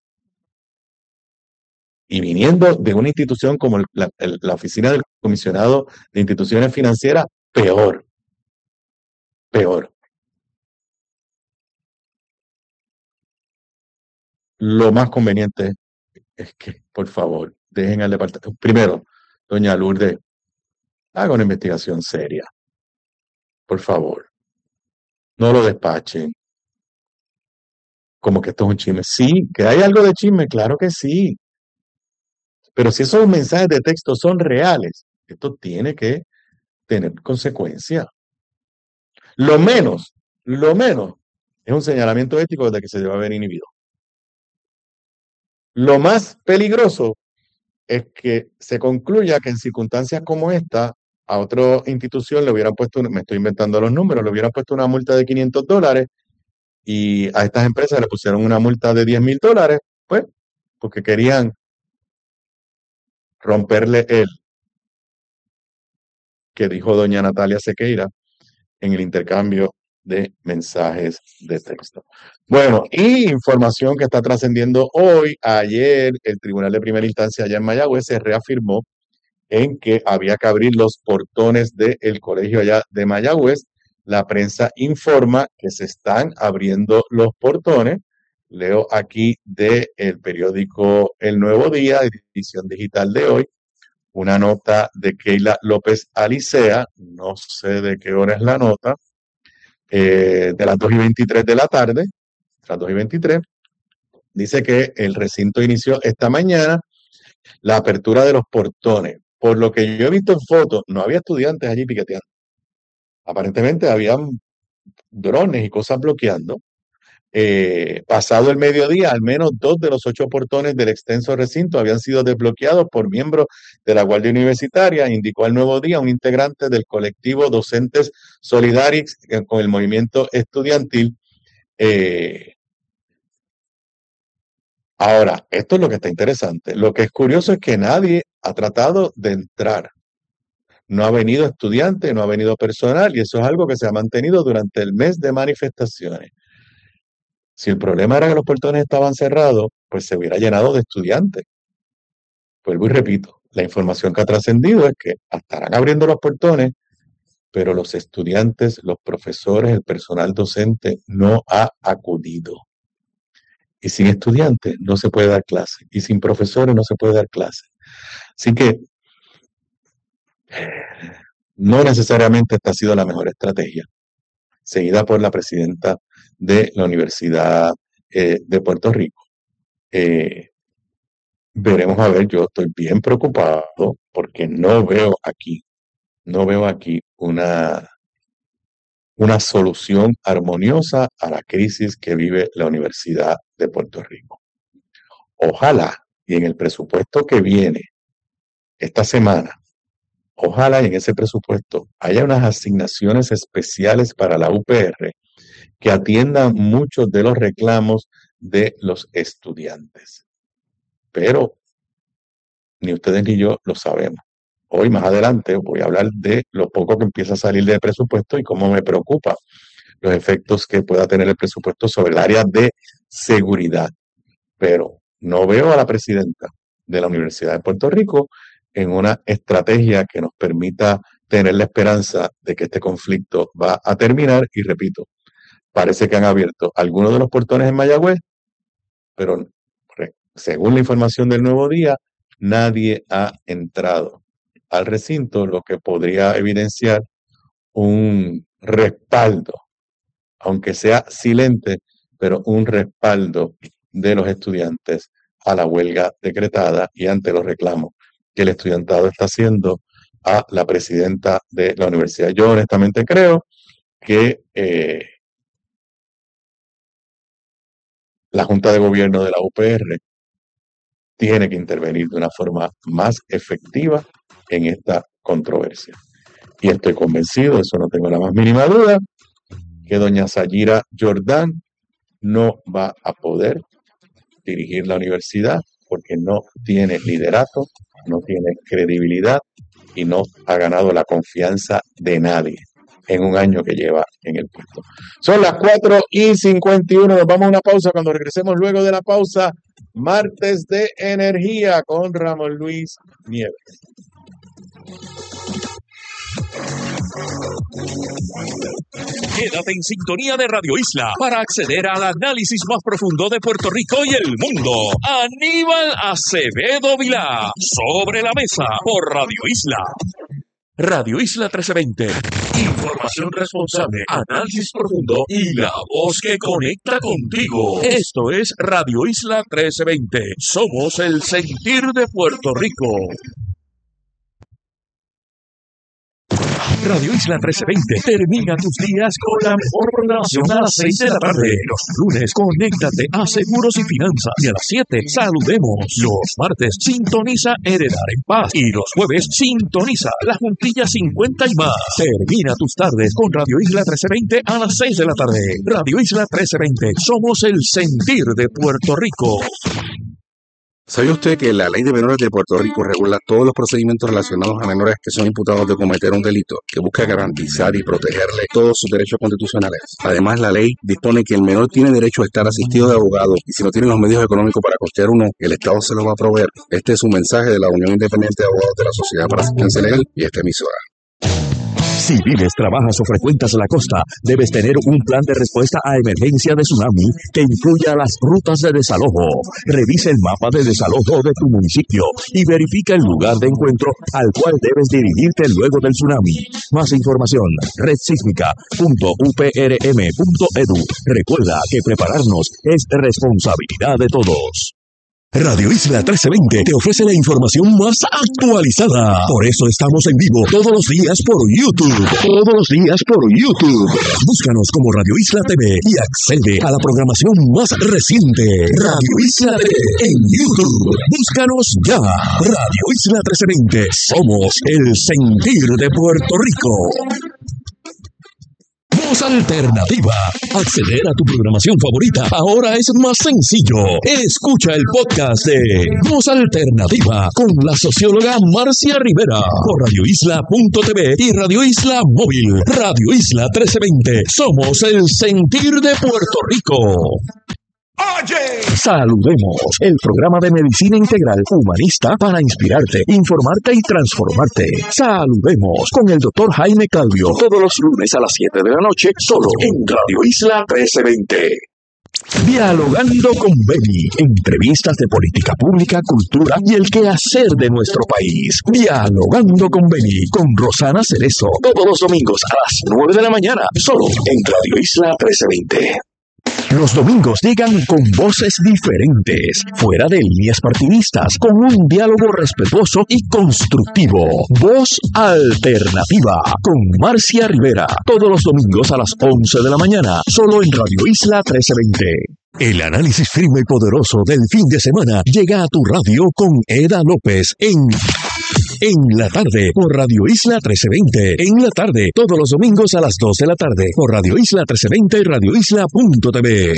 Y viniendo de una institución como la Oficina del Comisionado de Instituciones Financieras, peor. Peor. Lo más conveniente es que, por favor, dejen al departamento. Primero, doña Lourdes, haga una investigación seria. Por favor. No lo despachen. Como que esto es un chisme. Sí, que hay algo de chisme, claro que sí. Pero si esos mensajes de texto son reales, esto tiene que tener consecuencias. Lo menos, es un señalamiento ético de que se debe haber inhibido. Lo más peligroso es que se concluya que en circunstancias como esta, a otra institución le hubieran puesto, me estoy inventando los números, le hubieran puesto una multa de $500 y a estas empresas le pusieron una multa de $10,000, pues, porque querían romperle el que dijo doña Natalia Sequeira en el intercambio de mensajes de texto. Bueno, y información que está trascendiendo hoy. Ayer, el Tribunal de Primera Instancia allá en Mayagüez se reafirmó en que había que abrir los portones del colegio allá de Mayagüez. La prensa informa que se están abriendo los portones. Leo aquí del periódico El Nuevo Día, edición digital de hoy, una nota de Keila López Alicea, no sé de qué hora es la nota, de las 2:23 de la tarde, las 2:23, dice que el recinto inició esta mañana la apertura de los portones. Por lo que yo he visto en fotos, no había estudiantes allí piqueteando. Aparentemente habían drones y cosas bloqueando. Pasado el mediodía, al menos 2 de los 8 portones del extenso recinto habían sido desbloqueados por miembros de la Guardia Universitaria, indicó al Nuevo Día un integrante del colectivo Docentes Solidarios con el movimiento estudiantil. Ahora, esto es lo que está interesante. Lo que es curioso es que nadie ha tratado de entrar. No ha venido estudiante, no ha venido personal, y eso es algo que se ha mantenido durante el mes de manifestaciones. Si el problema era que los portones estaban cerrados, pues se hubiera llenado de estudiantes. Vuelvo y repito, la información que ha trascendido es que estarán abriendo los portones, pero los estudiantes, los profesores, el personal docente no ha acudido. Y sin estudiantes no se puede dar clase, y sin profesores no se puede dar clase. Así que no necesariamente esta ha sido la mejor estrategia, seguida por la presidenta de la Universidad de Puerto Rico. Veremos a ver, yo estoy bien preocupado porque no veo aquí una solución armoniosa a la crisis que vive la Universidad de Puerto Rico. Ojalá, y en el presupuesto que viene esta semana, ojalá en ese presupuesto haya unas asignaciones especiales para la UPR que atiendan muchos de los reclamos de los estudiantes. Pero ni ustedes ni yo lo sabemos. Hoy, más adelante, voy a hablar de lo poco que empieza a salir del presupuesto y cómo me preocupa los efectos que pueda tener el presupuesto sobre el área de seguridad. Pero no veo a la presidenta de la Universidad de Puerto Rico en una estrategia que nos permita tener la esperanza de que este conflicto va a terminar. Y repito, parece que han abierto algunos de los portones en Mayagüez, pero según la información del Nuevo Día, nadie ha entrado al recinto, lo que podría evidenciar un respaldo, aunque sea silente, pero un respaldo de los estudiantes a la huelga decretada y ante los reclamos que el estudiantado está haciendo a la presidenta de la universidad. Yo honestamente creo que la Junta de Gobierno de la UPR tiene que intervenir de una forma más efectiva en esta controversia. Y estoy convencido, eso no tengo la más mínima duda, que doña Sayira Jordán no va a poder dirigir la universidad porque no tiene liderato, no tiene credibilidad y no ha ganado la confianza de nadie en un año que lleva en el puesto. Son las 4:51, nos vamos a una pausa. Cuando regresemos luego de la pausa, Martes de Energía con Ramón Luis Nieves. Quédate en sintonía de Radio Isla para acceder al análisis más profundo de Puerto Rico y el mundo. Aníbal Acevedo Vilá, Sobre la Mesa, por Radio Isla. Radio Isla 1320. Información responsable, análisis profundo y la voz que conecta contigo. Esto es Radio Isla 1320. Somos el sentir de Puerto Rico. Radio Isla 1320 termina tus días con la mejor programación a las 6 de la tarde. Los lunes, conéctate a Seguros y Finanzas. Y a las 7, saludemos. Los martes, sintoniza Heredar en Paz. Y los jueves, sintoniza La Juntilla 50 y más. Termina tus tardes con Radio Isla 1320 a las 6 de la tarde. Radio Isla 1320. Somos el sentir de Puerto Rico. ¿Sabía usted que la Ley de Menores de Puerto Rico regula todos los procedimientos relacionados a menores que son imputados de cometer un delito, que busca garantizar y protegerle todos sus derechos constitucionales? Además, la ley dispone que el menor tiene derecho a estar asistido de abogado y si no tiene los medios económicos para costear uno, el Estado se lo va a proveer. Este es un mensaje de la Unión Independiente de Abogados de la Sociedad para Asistencia Legal y esta emisora. Si vives, trabajas o frecuentas la costa, debes tener un plan de respuesta a emergencia de tsunami que incluya las rutas de desalojo. Revisa el mapa de desalojo de tu municipio y verifica el lugar de encuentro al cual debes dirigirte luego del tsunami. Más información, redsísmica.uprm.edu. Recuerda que prepararnos es responsabilidad de todos. Radio Isla 1320 te ofrece la información más actualizada. Por eso estamos en vivo todos los días por YouTube. Todos los días por YouTube. Búscanos como Radio Isla TV y accede a la programación más reciente. Radio Isla TV en YouTube. Búscanos ya. Radio Isla 1320. Somos el sentir de Puerto Rico. Voz Alternativa. Acceder a tu programación favorita ahora es más sencillo. Escucha el podcast de Voz Alternativa con la socióloga Marcia Rivera por radioisla.tv y Radio Isla Móvil. Radio Isla 1320. Somos el sentir de Puerto Rico. Oye, saludemos el programa de medicina integral humanista para inspirarte, informarte y transformarte. Saludemos con el Dr. Jaime Calvio todos los lunes a las 7 de la noche, solo en Radio Isla 1320. Dialogando con Beni, entrevistas de política pública, cultura y el quehacer de nuestro país. Dialogando con Beni, con Rosana Cerezo, todos los domingos a las 9 de la mañana, solo en Radio Isla 1320. Los domingos llegan con voces diferentes, fuera de líneas partidistas, con un diálogo respetuoso y constructivo. Voz Alternativa, con Marcia Rivera, todos los domingos a las 11 de la mañana, solo en Radio Isla 1320. El análisis firme y poderoso del fin de semana llega a tu radio con Eda López en la tarde por Radio Isla 1320. En la tarde, todos los domingos a las 2 de la tarde por Radio Isla 1320 y radioisla.tv.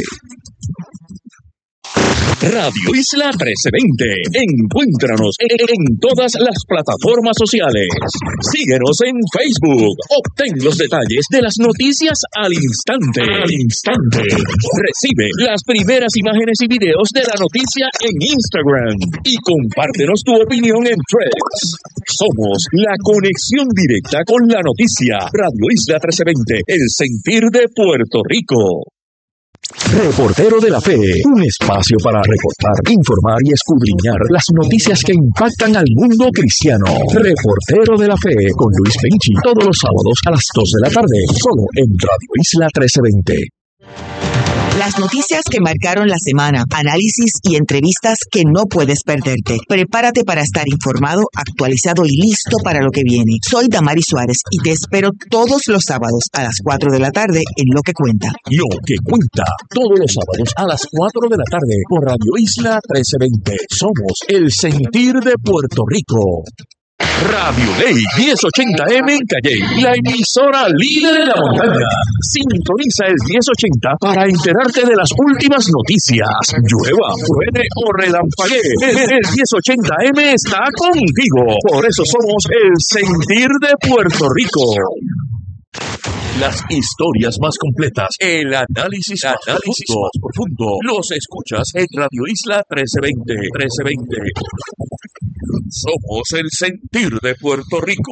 Radio Isla 1320. Encuéntranos en todas las plataformas sociales. Síguenos en Facebook. Obtén los detalles de las noticias al instante. Recibe las primeras imágenes y videos de la noticia en Instagram. Y compártenos tu opinión en Threads. Somos la conexión directa con la noticia. Radio Isla 1320. El sentir de Puerto Rico. Reportero de la Fe, un espacio para reportar, informar y escudriñar las noticias que impactan al mundo cristiano. Reportero de la Fe con Luis Penchi, todos los sábados a las 2 de la tarde, solo en Radio Isla 1320. Las noticias que marcaron la semana, análisis y entrevistas que no puedes perderte. Prepárate para estar informado, actualizado y listo para lo que viene. Soy Damari Suárez y te espero todos los sábados a las 4 de la tarde en Lo que Cuenta. Lo que Cuenta, todos los sábados a las 4 de la tarde por Radio Isla 1320. Somos el sentir de Puerto Rico. Radio Ley 1080M en Calley, la emisora líder de la montaña. Sintoniza el 1080 para enterarte de las últimas noticias. Llueva, truene o relampaguee, el 1080M está contigo. Por eso somos el sentir de Puerto Rico. Las historias más completas, el análisis más profundo, los escuchas en Radio Isla 1320. Somos el sentir de Puerto Rico.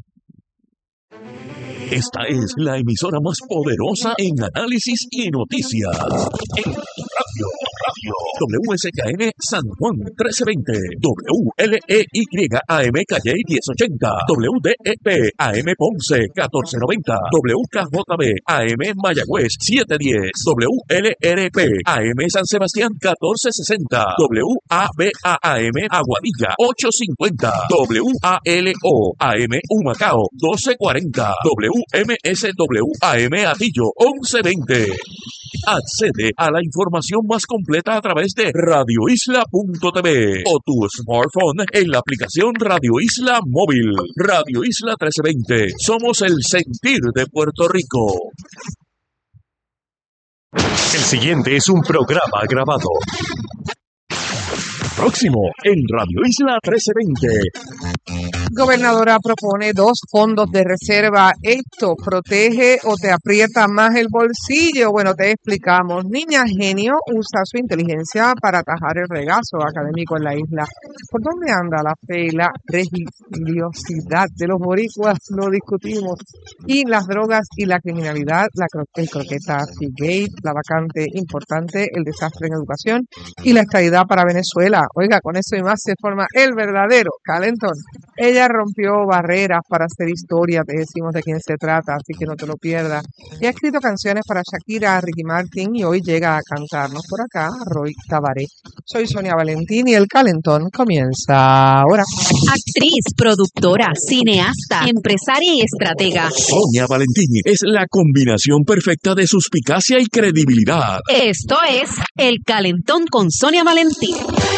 Esta es la emisora más poderosa en análisis y noticias. En radio. WSKN San Juan 1320, WLEYAM Calley 1080, WDEP AM Ponce 1490, WKJB AM Mayagüez 710, WLRP AM San Sebastián 1460, WABA-AM Aguadilla 850, WALO AM Humacao 1240, WMSW-AM Atillo 1120. Accede a la información más completa a través de radioisla.tv o tu smartphone en la aplicación Radio Isla Móvil. Radio Isla 1320. Somos el sentir de Puerto Rico. El siguiente es un programa grabado. Próximo en Radio Isla 1320. Gobernadora propone 2 fondos de reserva. ¿Esto protege o te aprieta más el bolsillo? Bueno, te explicamos. Niña Genio usa su inteligencia para atajar el regazo académico en la isla. ¿Por dónde anda la fe y la religiosidad de los boricuas? Lo discutimos. Y las drogas y la criminalidad, el croqueta Seagate, la vacante importante, el desastre en educación y la estadidad para Venezuela. Oiga, con eso y más se forma el verdadero calentón. Ella Ella rompió barreras para hacer historia, te decimos de quién se trata, así que no te lo pierdas. Y ha escrito canciones para Shakira, Ricky Martin y hoy llega a cantarnos por acá Roy Tabaré. Soy Sonia Valentín y el calentón comienza ahora. Actriz, productora, cineasta, empresaria y estratega. Sonia Valentín es la combinación perfecta de suspicacia y credibilidad. Esto es El Calentón con Sonia Valentín.